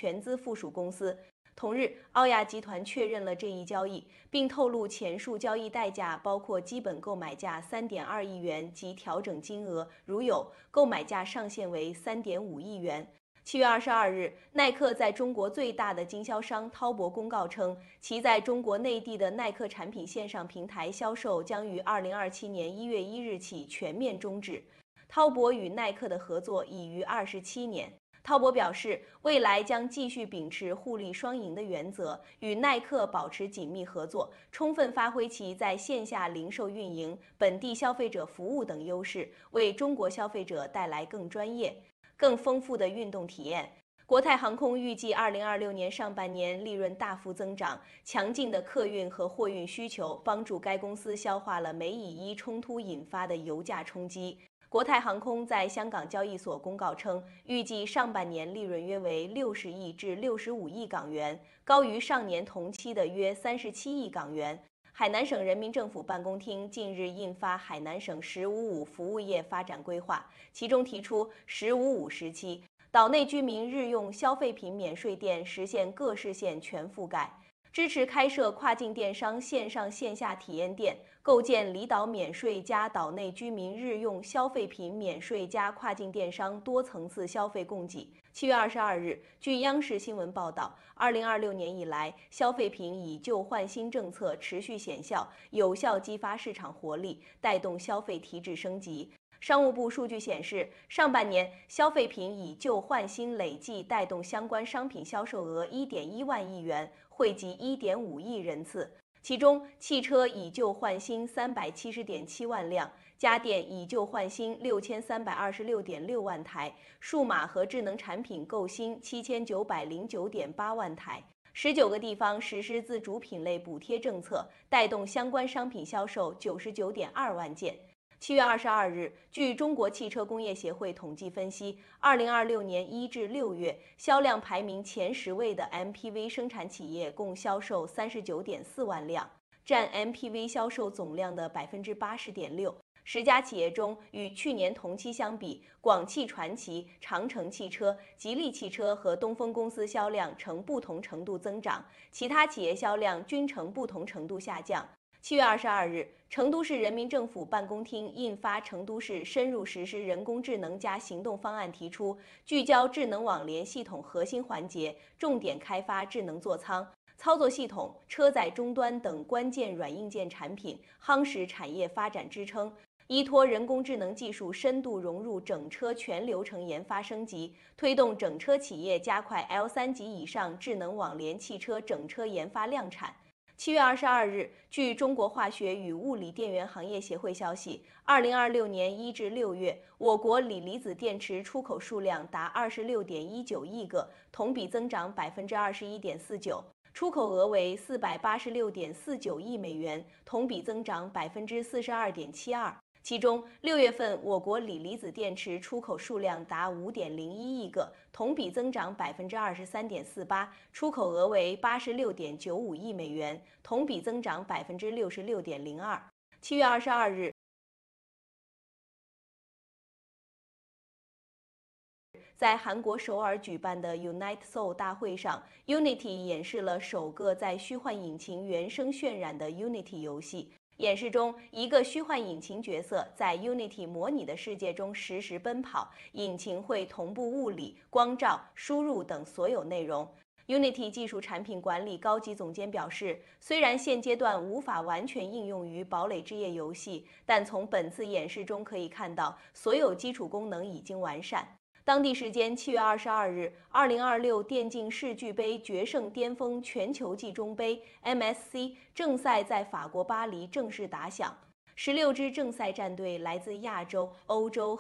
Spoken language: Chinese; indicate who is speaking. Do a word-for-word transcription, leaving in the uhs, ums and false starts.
Speaker 1: 全资附属公司。同日，奥亚集团确认了这一交易，并透露前述交易代价包括基本购买价三点二亿元及调整金额，如有，购买价上限为三点五亿元。七月二十二日，耐克在中国最大的经销商滔博公告称，其在中国内地的耐克产品线上平台销售将于二零二七年一月一日起全面终止。滔博与耐克的合作已逾二十七年。滔博表示，未来将继续秉持互利双赢的原则，与耐克保持紧密合作，充分发挥其在线下零售运营、本地消费者服务等优势，为中国消费者带来更专业、更丰富的运动体验。国泰航空预计，二零二六年上半年利润大幅增长，强劲的客运和货运需求帮助该公司消化了美以伊冲突引发的油价冲击。国泰航空在香港交易所公告称，预计上半年利润约为六十亿至六十五亿港元，高于上年同期的约三十七亿港元。海南省人民政府办公厅近日印发《海南省“十五五”服务业发展规划》，其中提出“十五五”时期，岛内居民日用消费品免税店实现各市县全覆盖。支持开设跨境电商线上线下体验店，构建离岛免税加岛内居民日用消费品免税加跨境电商多层次消费供给。七月二十二日，据央视新闻报道，二零二六年以来，消费品以旧换新政策持续显效，有效激发市场活力，带动消费提质升级。商务部数据显示，上半年消费品以旧换新累计带动相关商品销售额一点一万亿元，惠及一点五亿人次。其中，汽车以旧换新三百七十点七万辆，家电以旧换新六千三百二十六点六万台，数码和智能产品购新七千九百零九点八万台。十九个地方实施自主品类补贴政策，带动相关商品销售九十九点二万件。七月二十二日，据中国汽车工业协会统计分析，二零二六年一至六月销量排名前十位的 M P V 生产企业共销售三十九点四万辆，占 M P V 销售总量的百分之八十点六。十家企业中，与去年同期相比，广汽传祺、长城汽车、吉利汽车和东风公司销量呈不同程度增长，其他企业销量均呈不同程度下降。七月二十二日，成都市人民政府办公厅印发《成都市深入实施人工智能加行动方案》，提出聚焦智能网联系统核心环节，重点开发智能座舱、操作系统、车载终端等关键软硬件产品，夯实产业发展支撑。依托人工智能技术深度融入整车全流程研发升级，推动整车企业加快 L 三 级以上智能网联汽车整车研发量产。七月二十二日，据中国化学与物理电源行业协会消息，二零二六年一至六月，我国锂离子电池出口数量达二十六点一九亿个，同比增长百分之二十一点四九，出口额为四百八十六点四九亿美元，同比增长百分之四十二点七二。其中，六月份我国锂离子电池出口数量达五点零一亿个，同比增长百分之二十三点四八，出口额为八十六点九五亿美元，同比增长百分之六十六点零二。七月二十二日，在韩国首尔举办的 Unite Seoul 大会上 ，Unity 演示了首个在虚幻引擎原生渲染的 Unity 游戏。演示中，一个虚幻引擎角色在 Unity 模拟的世界中实时奔跑，引擎会同步物理、光照、输入等所有内容。Unity 技术产品管理高级总监表示，虽然现阶段无法完全应用于堡垒之夜游戏，但从本次演示中可以看到，所有基础功能已经完善。当地时间七月二十二日，二零二六电竞世俱杯决胜巅峰全球季中杯 M S C 正赛在法国巴黎正式打响。十六支正赛战队来自亚洲、欧洲